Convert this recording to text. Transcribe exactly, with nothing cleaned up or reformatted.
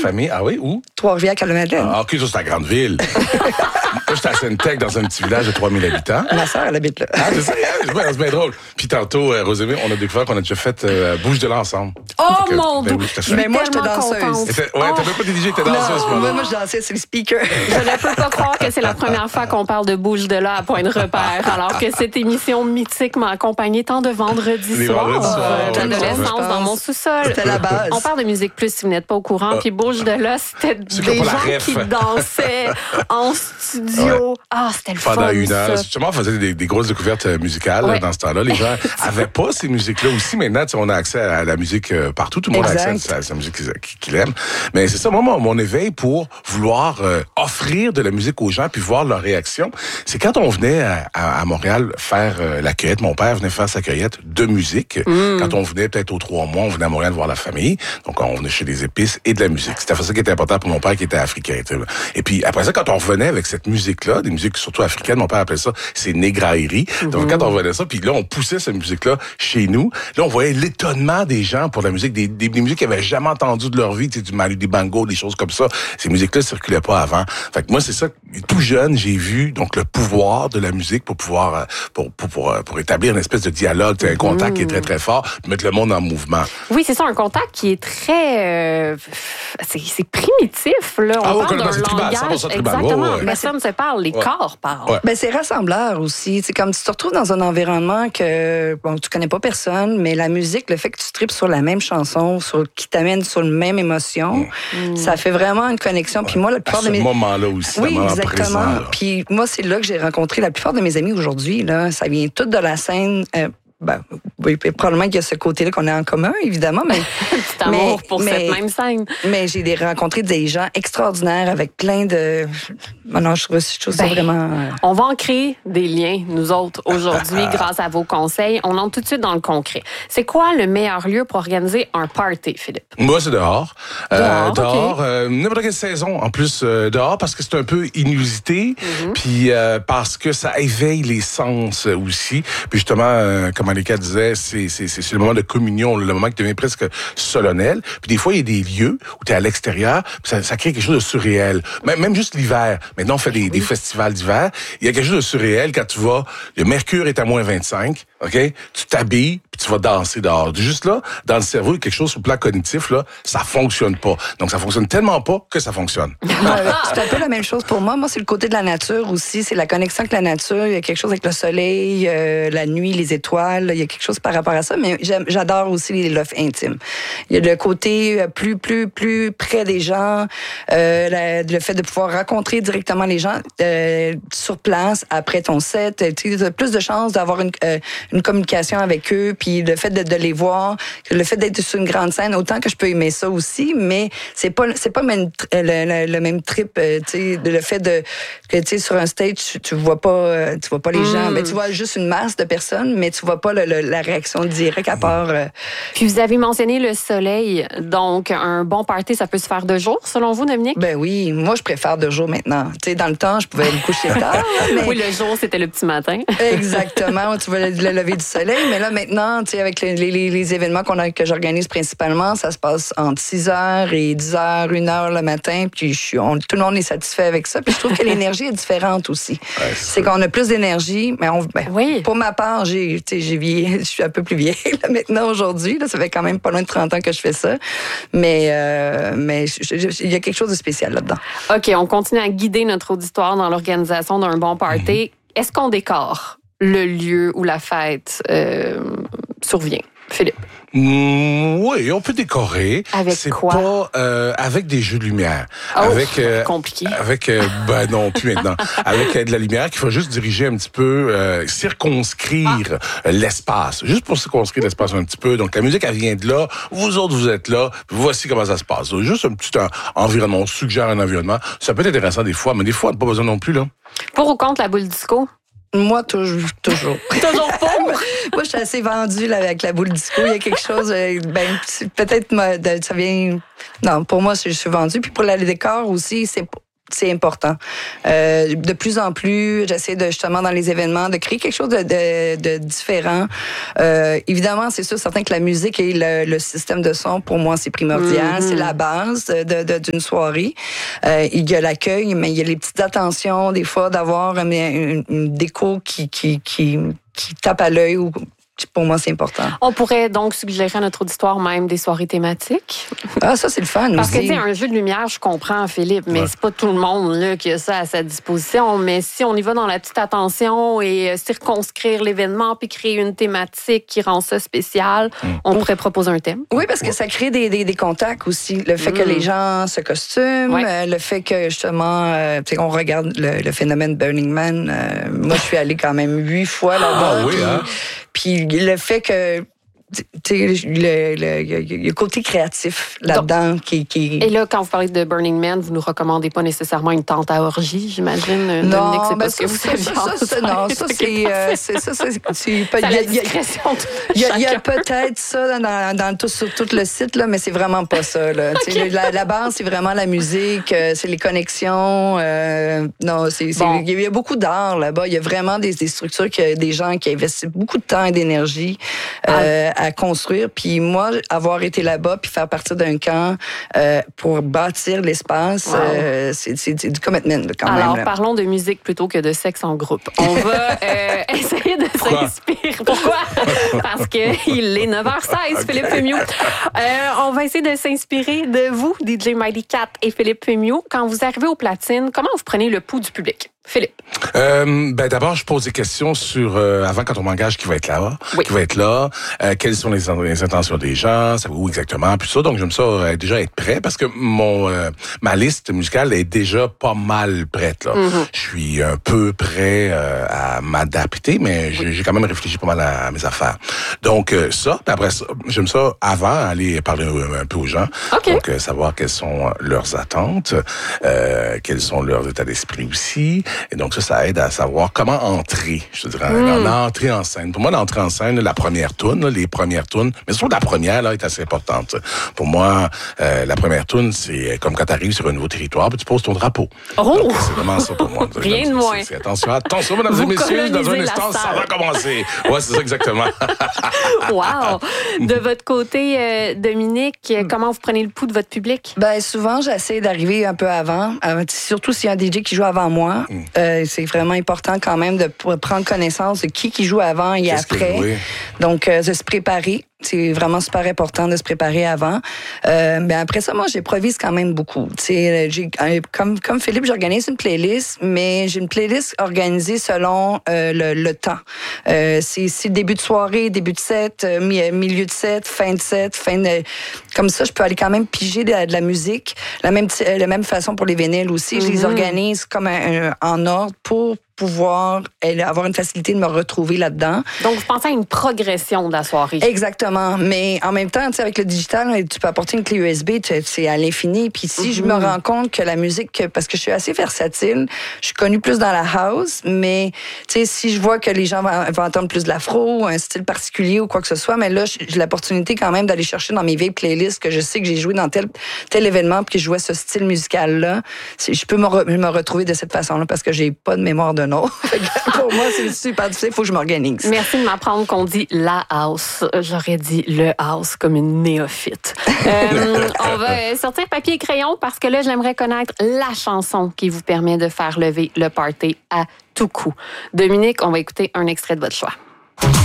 famille. Ah oui, où? Trois-Rivières-Calais-Madeleine. Ah, OK, ça, c'est la grande ville. Moi, j'étais à Sainte-Tech, dans un petit village de trois mille habitants. Ma sœur, elle habite là. Ah, c'est ça, ouais, c'est bien drôle. Puis tantôt, euh, Rosémée, on a découvert qu'on a déjà fait euh, Bouge de là ensemble. Oh que, mon ben Dieu! oui, je Mais moi, j'étais danseuse. T'étais- Ouais, Oh. t'as même pas D J, t'étais danseuse. Non, moi. moi, je dansais sur le speaker. Je ne peux pas croire que c'est la première fois qu'on parle de Bouge de là à Point de repère, alors que cette émission mythique m'a accompagnée tant de vendredis Les soirs vendredis soirs, euh, ouais, d'adolescence ouais. dans mon sous-sol. C'était la base. On parle de Musique Plus si vous n'êtes pas au courant, puis Bouge de là, c'était C'est des comme pas la gens ref. qui dansaient en studio. Ah, c'était le fun, Pendant une ça. heure. Justement, on faisait des, des grosses découvertes euh, musicales Ouais. dans ce temps-là. Les gens avaient pas ces musiques-là aussi. Maintenant, tu sais, on a accès à la musique euh, partout. Tout le monde Exact. a accès à, à sa musique qu'il qu'il aime. Mais c'est ça, moi, mon, mon éveil pour vouloir euh, offrir de la musique aux gens puis voir leur réaction, c'est quand on venait à, à, à Montréal faire euh, la cueillette. Mon père venait faire sa cueillette de musique. Mm. Quand on venait peut-être aux trois mois, on venait à Montréal voir la famille. Donc, on venait chez des épices et de la musique. C'était ça qui était important pour mon père qui était africain. Tu sais, là. Et puis, après ça, quand on revenait avec cette musique-là, des musiques surtout africaines, mon père appelait ça, c'est négraillerie. Donc, quand on revenait ça, puis là, on poussait cette musique-là chez nous. Là, on voyait l'étonnement des gens pour la musique, des, des, des musiques qu'ils n'avaient jamais entendues de leur vie, tu sais, du Manu Dibango, des choses comme ça. Ces musiques-là circulaient pas avant. Fait que moi, c'est ça, tout jeune, j'ai vu donc le pouvoir de la musique pour pouvoir, euh, pour, pour, pour, pour établir une espèce de dialogue, tu sais, un contact qui est très, très fort, puis mettre le monde en mouvement. Oui, c'est ça, un contact qui est très... euh, c'est, c'est primitif, là. On Ah oui, parle d'un c'est tribal, cent pour cent langage... tribal. Exactement. Ouais, ouais. Personne ne se parle, les Ouais. corps parlent. Ouais. Ben, c'est rassembleur aussi. C'est comme tu te retrouves dans un environnement que bon, tu connais pas personne, mais la musique, le fait que tu tripes sur la même chanson, sur, qui t'amène sur la même émotion, Mm. ça fait vraiment une connexion. Puis moi, la À plupart ce de mes... moment-là aussi, Oui, le moment exactement. présent, là. Puis moi, c'est là que j'ai rencontré la plupart de mes amis aujourd'hui. Là, ça vient tout de la scène. Euh, ben, oui, probablement qu'il y a ce côté-là qu'on a en commun, évidemment, mais Petit amour Mais- pour mais- cette même scène. mais j'ai des, rencontré des gens extraordinaires avec plein de. Oh non, je trouve, je trouve ça Ben, vraiment. euh, On va en créer des liens, nous autres, aujourd'hui, grâce à vos conseils. On entre tout de suite dans le concret. C'est quoi le meilleur lieu pour organiser un party, Philippe? Moi, c'est dehors. Dehors, Euh, ok. dehors, euh, n'importe quelle saison, en plus, euh, dehors, parce que c'est un peu inusité, puis euh, parce que ça éveille les sens euh, aussi. Puis justement, euh, comme Annika disait, c'est, c'est, c'est, c'est le moment de communion, le moment qui devient presque solennel. Puis des fois, il y a des lieux où tu es à l'extérieur, puis ça, ça crée quelque chose de surréel. Même, même juste l'hiver. Maintenant, on fait des, des festivals d'hiver. Il y a quelque chose de surréel quand tu vas, le mercure est à moins vingt-cinq, OK? Tu t'habilles, puis tu vas danser dehors. Juste là, dans le cerveau, il y a quelque chose sur le plan cognitif, là, ça fonctionne pas. Donc, ça fonctionne tellement pas que ça fonctionne. Ouais, c'est un peu la même chose pour moi. Moi, c'est le côté de la nature aussi. C'est la connexion avec la nature. Il y a quelque chose avec le soleil, euh, la nuit, les étoiles. Il y a quelque chose par rapport à ça. Mais j'aime- j'adore aussi les lofts intimes. Il y a le côté plus, plus, plus près des gens. Euh, la- le fait de pouvoir rencontrer directement les gens euh, sur place après ton set. Tu as plus de chances d'avoir une, euh, une communication avec eux. Puis le fait de, de les voir, le fait d'être sur une grande scène, autant que je peux aimer ça aussi, mais c'est pas c'est pas même, le, le, le même trip, euh, tu sais, le fait de que tu sais sur un stage tu, tu vois pas euh, tu vois pas les Mm. gens, mais tu vois juste une masse de personnes, mais tu vois pas le, le, la réaction directe à part. Euh, Puis vous avez mentionné le soleil. Donc, un bon party, ça peut se faire de jour, selon vous, Dominique? ben oui, moi je préfère de jour maintenant. Tu sais, dans le temps, je pouvais me coucher tard, mais Oui, le jour, c'était le petit matin. exactement, tu vois le, le lever du soleil, mais là maintenant, tu sais, avec les, les, les événements qu'on a, que j'organise principalement, ça se passe entre six heures et dix heures, une heure le matin, puis je suis, on, tout le monde est satisfait avec ça. Puis je trouve que l'énergie est différente aussi. Ouais, c'est qu'on a plus d'énergie, mais on, ben, Oui. pour ma part, j'ai, tu sais, j'ai vieilli, je suis un peu plus vieille là, maintenant aujourd'hui. Là, ça fait quand même pas loin de trente ans que je fais ça, mais euh, mais je- je- il y a quelque chose de spécial là-dedans. OK, on continue à guider notre auditoire dans l'organisation d'un bon party. Est-ce qu'on décore le lieu où la fête euh, survient? Philippe. Mm, oui, on peut décorer. Avec c'est quoi? Pas avec avec des jeux de lumière. Oh, avec euh, compliqué. Avec euh, ben non plus maintenant. Avec euh, de la lumière qu'il faut juste diriger un petit peu, euh, circonscrire Ah. euh, l'espace, juste pour circonscrire l'espace un petit peu. Donc la musique elle vient de là, vous autres vous êtes là. Voici comment ça se passe. Juste un petit euh, environnement, on suggère un environnement. Ça peut être intéressant des fois, mais des fois on n'a pas besoin non plus là. Pour ou contre la boule disco? Moi, toujours. toujours. Toujours pas. Moi, je suis assez vendue là, avec la boule disco. Il y a quelque chose, euh, ben, c'est peut-être, ma- de- ça vient. Non, pour moi, je je suis vendue. Puis pour la- le décor aussi, c'est c'est important. Euh, de plus en plus, j'essaie de justement dans les événements de créer quelque chose de, de, de différent. Euh, évidemment, c'est sûr, certain que la musique et le, le système de son, pour moi, c'est primordial. Mm-hmm. C'est la base de, de, d'une soirée. Euh, il y a l'accueil, mais il y a les petites attentions, des fois, d'avoir une, une, une déco qui, qui, qui, qui tape à l'œil ou pour moi, c'est important. On pourrait donc suggérer à notre auditoire même des soirées thématiques. Ah, ça, c'est le fun Parce aussi. que, tu sais, un jeu de lumière, je comprends, Philippe, mais ouais. c'est pas tout le monde là, qui a ça à sa disposition. Mais si on y va dans la petite attention et circonscrire l'événement puis créer une thématique qui rend ça spécial, mm. on pourrait proposer un thème. Oui, parce que ça crée des, des, des contacts aussi. Le fait mm. que les gens se costument, ouais. euh, le fait que, justement, euh, tu sais, on regarde le, le phénomène Burning Man. Euh, moi, je suis allée quand même huit fois là-bas. Ah oui, puis, hein? Puis le fait que il y a le côté créatif là-dedans qui, qui... Et là, quand vous parlez de Burning Man, vous nous recommandez pas nécessairement une tente à orgie, j'imagine? Non, Dominique, c'est ben pas ça, ce que vous ça, ça, ça, ça, non, ça, c'est... Euh, c'est ça, c'est... c'est pas, la discrétion de Il y a, y a peut-être ça dans, dans tout, sur tout le site, là, mais c'est vraiment pas ça. Là. Okay. La, la base, c'est vraiment la musique, euh, c'est les connexions. Euh, non, c'est, c'est, bon. Il y a beaucoup d'art là-bas. Il y a vraiment des, des structures, que, des gens qui investissent beaucoup de temps et d'énergie euh, ah. à construire. Puis moi, avoir été là-bas puis faire partie d'un camp euh, pour bâtir l'espace, wow. euh, c'est, c'est, c'est du commitment quand Alors, même. Alors, là. parlons de musique plutôt que de sexe en groupe. On va euh, essayer de Pourquoi? s'inspirer. Pourquoi? Parce qu'il est neuf heures seize, okay. Philippe Fémiaux. Euh, on va essayer de s'inspirer de vous, D J Mighty Cat et Philippe Fémiaux. Quand vous arrivez aux platines, comment vous prenez le pouls du public? Philippe. Euh, ben d'abord, je pose des questions sur euh, avant quand on m'engage qui va être là, oui. qui va être là, euh, quelles sont les, les intentions des gens, ça, où exactement, puis ça. Donc j'aime ça euh, déjà être prêt parce que mon euh, ma liste musicale est déjà pas mal prête là. Mm-hmm. Je suis un peu prêt euh, à m'adapter, mais oui. j'ai, j'ai quand même réfléchi pas mal à, à mes affaires. Donc euh, ça, puis après ça, j'aime ça avant aller parler un, un peu aux gens, okay. donc euh, savoir quelles sont leurs attentes, euh, quels sont leurs états d'esprit aussi. Et donc ça, ça aide à savoir comment entrer, je te dirais, mm. l'entrée en scène. Pour moi, l'entrée en scène, la première toune, les premières tounes, mais surtout la première là est assez importante. Pour moi, euh, la première toune, c'est comme quand tu arrives sur un nouveau territoire, puis tu poses ton drapeau. Oh! Donc, c'est vraiment ça pour moi. Rien de moins. C'est, c'est, attention, attention, mesdames et messieurs, dans un instant, ça va commencer. Ouais, c'est ça exactement. Wow! De votre côté, euh, Dominique, mm. comment vous prenez le pouls de votre public? Ben souvent, j'essaie d'arriver un peu avant, euh, surtout s'il y a un D J qui joue avant moi. Mm. Euh, c'est vraiment important quand même de prendre connaissance de qui qui joue avant et Qu'est-ce après. Donc, euh, de se préparer. C'est vraiment super important de se préparer avant. Euh, mais après ça, moi, j'improvise quand même beaucoup. T'sais, j'ai, comme, comme Philippe, j'organise une playlist, mais j'ai une playlist organisée selon euh, le, le temps. Euh, c'est, c'est début de soirée, début de set, euh, milieu de set, fin de set, fin de... Comme ça, je peux aller quand même piger de, de la musique. La même, la même façon pour les vinyles aussi. Mm-hmm. Je les organise comme un, un, en ordre pour pouvoir avoir une facilité de me retrouver là-dedans. Donc, vous pensez à une progression de la soirée. Exactement. Mais en même temps, tu sais, avec le digital, tu peux apporter une clé U S B, c'est à l'infini. Puis si mm-hmm. je me rends compte que la musique, parce que je suis assez versatile, je suis connue plus dans la house, mais tu sais, si je vois que les gens vont, vont entendre plus de l'afro, un style particulier ou quoi que ce soit, mais là, j'ai l'opportunité quand même d'aller chercher dans mes vieilles playlists que je sais que j'ai joué dans tel, tel événement puis que je jouais ce style musical-là. Je peux me, re, me retrouver de cette façon-là parce que j'ai pas de mémoire de nom. Pour moi, c'est super difficile. Il faut que je m'organise. Merci de m'apprendre qu'on dit la house. J'aurais dit le house comme une néophyte. euh, on va sortir papier et crayon parce que là, j'aimerais connaître la chanson qui vous permet de faire lever le party à tout coup. Dominique, on va écouter un extrait de votre choix.